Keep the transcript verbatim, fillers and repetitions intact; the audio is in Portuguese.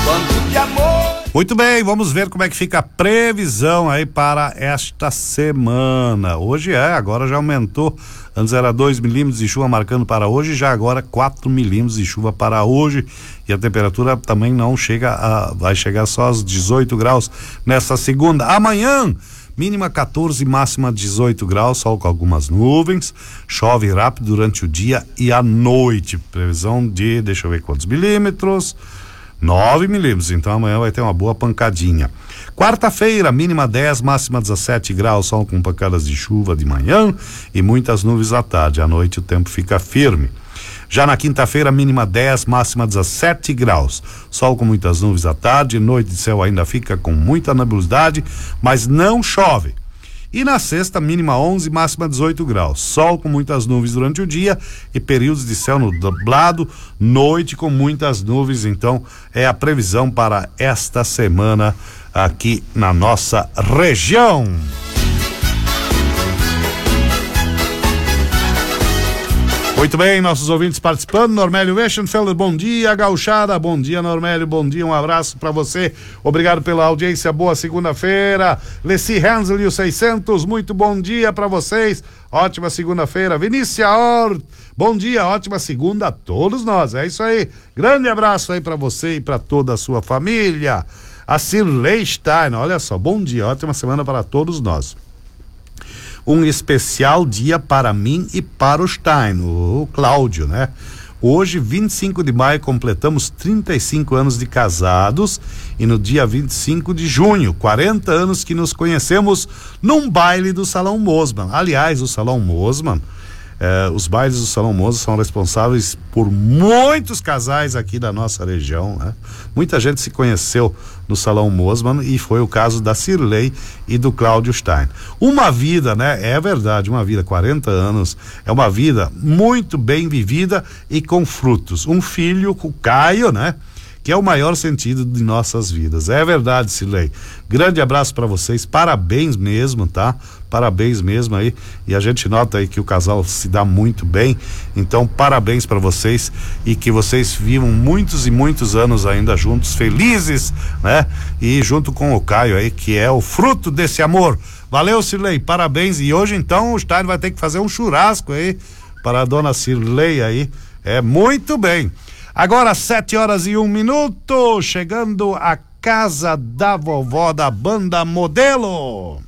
Bando de amor. Muito bem, vamos ver como é que fica a previsão aí para esta semana. Hoje é, agora já aumentou. Antes era dois milímetros de chuva marcando para hoje, já agora quatro milímetros de chuva para hoje. E a temperatura também não chega a, vai chegar só aos dezoito graus nesta segunda. Amanhã, mínima quatorze, máxima dezoito graus, sol com algumas nuvens, chove rápido durante o dia e a noite. Previsão de, deixa eu ver quantos milímetros, nove milímetros, então amanhã vai ter uma boa pancadinha. Quarta-feira, mínima dez, máxima dezessete graus, sol com pancadas de chuva de manhã e muitas nuvens à tarde. À noite o tempo fica firme. Já na quinta-feira, mínima dez, máxima dezessete graus, sol com muitas nuvens à tarde, noite de céu ainda fica com muita nebulosidade, mas não chove. E na sexta, mínima onze, máxima dezoito graus, sol com muitas nuvens durante o dia e períodos de céu nublado, noite com muitas nuvens. Então é a previsão para esta semana aqui na nossa região. Muito bem, nossos ouvintes participando. Normélio Weschenfelder, bom dia, gauchada, bom dia, Normélio, bom dia, um abraço para você, obrigado pela audiência, boa segunda-feira. Leci Hansel e os seiscentos, muito bom dia para vocês, ótima segunda-feira. Vinícia Hort, bom dia, ótima segunda a todos nós, é isso aí, grande abraço aí para você e para toda a sua família. A Cirlei Stein, olha só, bom dia, ótima semana para todos nós. Um especial dia para mim e para o Stein, o Cláudio, né? Hoje, vinte e cinco de maio, completamos trinta e cinco anos de casados e no dia vinte e cinco de junho, quarenta anos que nos conhecemos num baile do Salão Mosman. Aliás, o Salão Mosman, eh, os bailes do Salão Mosman são responsáveis por muitos casais aqui da nossa região, né? Muita gente se conheceu no Salão Mosman e foi o caso da Cirlei e do Cláudio Stein. Uma vida, né? É verdade, uma vida, quarenta anos, é uma vida muito bem vivida e com frutos. Um filho, o Caio, né? Que é o maior sentido de nossas vidas. É verdade, Cirlei. Grande abraço para vocês, parabéns mesmo, tá? Parabéns mesmo aí. E a gente nota aí que o casal se dá muito bem. Então, parabéns para vocês e que vocês vivam muitos e muitos anos ainda juntos, felizes, né? E junto com o Caio aí, que é o fruto desse amor. Valeu, Cirlei, parabéns. E hoje então o Stein vai ter que fazer um churrasco aí para a dona Cirlei aí. É muito bem. Agora, sete horas e um minuto, chegando a casa da vovó da banda Modelo.